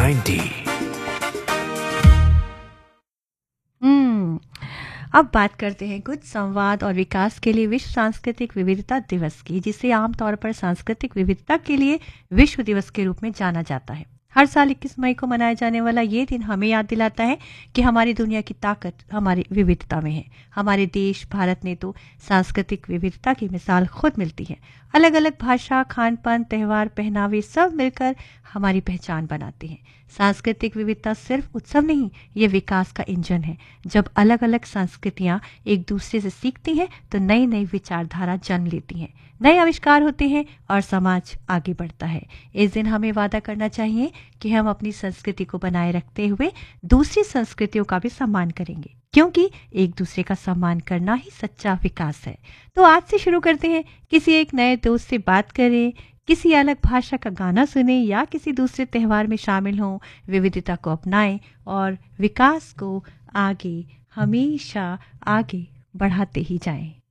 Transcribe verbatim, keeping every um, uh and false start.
Ninety. हम्म अब बात करते हैं कुछ संवाद और विकास के लिए विश्व सांस्कृतिक विविधता दिवस की, जिसे आमतौर पर सांस्कृतिक विविधता के लिए विश्व दिवस के रूप में जाना जाता है। हर साल इक्कीस मई को मनाया जाने वाला ये दिन हमें याद दिलाता है कि हमारी दुनिया की ताकत हमारी विविधता में है। हमारे देश भारत ने तो सांस्कृतिक विविधता की मिसाल खुद मिलती है। अलग अलग भाषा, खान पान, त्यौहार, पहनावे सब मिलकर हमारी पहचान बनाते हैं। सांस्कृतिक विविधता सिर्फ उत्सव नहीं, ये विकास का इंजन है। जब अलग अलग संस्कृतियां एक दूसरे से सीखती हैं तो नई नई विचारधारा जन्म लेती हैं, नए आविष्कार होते हैं और समाज आगे बढ़ता है। इस दिन हमें वादा करना चाहिए कि हम अपनी संस्कृति को बनाए रखते हुए दूसरी संस्कृतियों का भी सम्मान करेंगे, क्योंकि एक दूसरे का सम्मान करना ही सच्चा विकास है। तो आज से शुरू करते हैं, किसी एक नए दोस्त से बात करें, किसी अलग भाषा का गाना सुने या किसी दूसरे त्यौहार में शामिल हों, विविधता को अपनाएं और विकास को आगे हमेशा आगे बढ़ाते ही जाएं।